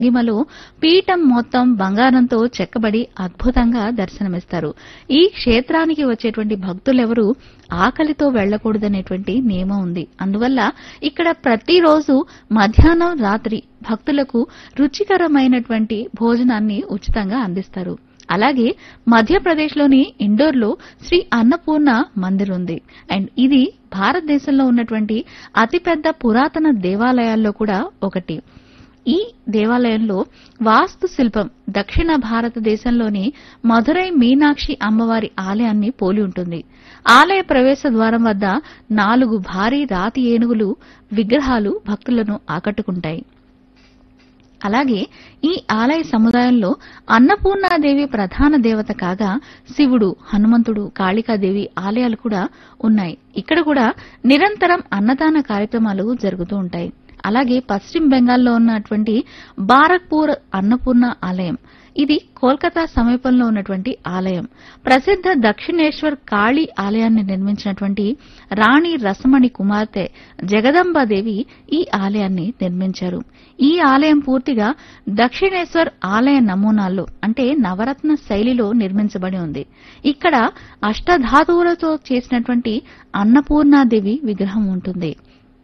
మహిమలో పీఠం మొత్తం బంగారంతో చెక్కబడి అద్భుతంగా దర్శనమిస్తారు. ఈ క్షేత్రానికి వచ్చేటువంటి భక్తులెవరూ ఆకలితో వెళ్లకూడదనేటువంటి నియమం ఉంది. అందువల్ల ఇక్కడ ప్రతిరోజు మధ్యాహ్నం, రాత్రి భక్తులకు రుచికరమైనటువంటి భోజనాన్ని ఉచితంగా అందిస్తారు. అలాగే మధ్యప్రదేశ్లోని ఇండోర్లో శ్రీ అన్నపూర్ణ మందిర్ ఉంది. అండ్ ఇది భారతదేశంలో ఉన్నటువంటి అతిపెద్ద పురాతన దేవాలయాల్లో కూడా ఒకటి. ఈ దేవాలయంలో వాస్తు శిల్పం దక్షిణ భారతదేశంలోని మధురై మీనాక్షి అమ్మవారి ఆలయాన్ని పోలి ఉంటుంది. ఆలయ ప్రవేశ ద్వారం వద్ద 4 భారీ రాతి ఏనుగులు విగ్రహాలు భక్తులను ఆకట్టుకుంటాయి. అలాగే ఈ ఆలయ సముదాయంలో అన్నపూర్ణాదేవి ప్రధాన దేవత కాగా శివుడు, హనుమంతుడు, కాళికాదేవి ఆలయాలు కూడా ఉన్నాయి. ఇక్కడ కూడా నిరంతరం అన్నదాన కార్యక్రమాలు జరుగుతూ ఉంటాయి. అలాగే పశ్చిమ బెంగాల్లో ఉన్నటువంటి బారక్పూర్ అన్నపూర్ణ ఆలయం, ఇది కోల్కతా సమీపంలో ఉన్నటువంటి ఆలయం. ప్రసిద్ధ దక్షిణేశ్వర్ కాళీ ఆలయాన్ని నిర్మించినటువంటి రాణి రసమణి కుమార్తె జగదంబాదేవి ఈ ఆలయాన్ని నిర్మించారు. ఈ ఆలయం పూర్తిగా దక్షిణేశ్వర్ ఆలయ నమూనాల్లో అంటే నవరత్న శైలిలో నిర్మించబడి ఉంది. ఇక్కడ అష్టధాతువులతో చేసినటువంటి అన్నపూర్ణాదేవి విగ్రహం ఉంటుంది.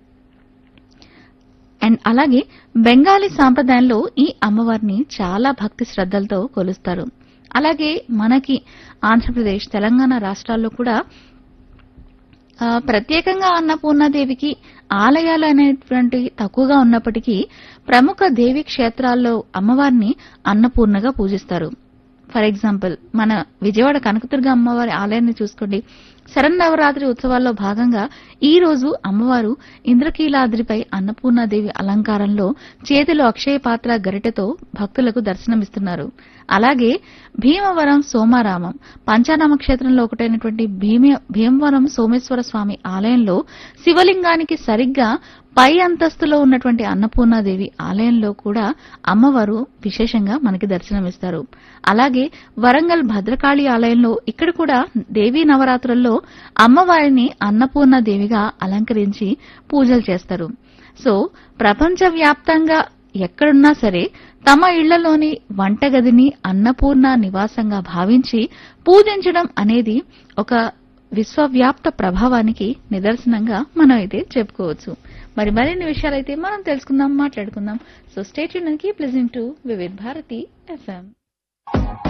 అండ్ అలాగే బెంగాలీ సాంప్రదాయంలో ఈ అమ్మవారిని చాలా భక్తి శ్రద్ధలతో కొలుస్తారు. అలాగే మనకి ఆంధ్రప్రదేశ్, తెలంగాణ రాష్ట్రాల్లో కూడా ప్రత్యేకంగా అన్నపూర్ణాదేవికి ఆలయాలు అనేటువంటివి తక్కువగా ఉన్నప్పటికీ ప్రముఖ దేవీ క్షేత్రాల్లో అమ్మవారిని అన్నపూర్ణగా పూజిస్తారు. ఫర్ ఎగ్జాంపుల్ మన విజయవాడ కనకదుర్గ అమ్మవారి ఆలయాన్ని చూసుకోండి. శరన్నవరాత్రి ఉత్సవాల్లో భాగంగా ఈ రోజు అమ్మవారు ఇంద్రకీలాద్రిపై అన్నపూర్ణాదేవి అలంకారంలో చేతిలో అక్షయ పాత్ర గరిటెతో భక్తులకు దర్శనమిస్తున్నారు. అలాగే భీమవరం సోమారామం పంచానామ క్షేత్రంలో ఒకటైనటువంటి భీమవరం సోమేశ్వర స్వామి ఆలయంలో శివలింగానికి సరిగ్గా పై అంతస్తులో ఉన్నటువంటి అన్నపూర్ణాదేవి ఆలయంలో కూడా అమ్మవారు విశేషంగా మనకి దర్శనమిస్తారు. అలాగే వరంగల్ భద్రకాళి ఆలయంలో ఇక్కడ కూడా దేవీ నవరాత్రుల్లో అమ్మవారిని అన్నపూర్ణాదేవిగా అలంకరించి పూజలు చేస్తారు. సో ప్రపంచవ్యాప్తంగా ఎక్కడున్నా సరే తమ ఇళ్లలోని వంటగదిని అన్నపూర్ణ నివాసంగా భావించి పూజించడం అనేది ఒక విశ్వవ్యాప్త ప్రభావానికి నిదర్శనంగా మనం అయితే చెప్పుకోవచ్చు. మరిన్ని విషయాలైతే మనం తెలుసుకుందాం, మాట్లాడుకుందాం. So stay tuned and keep listening to వివిధ భారతి FM.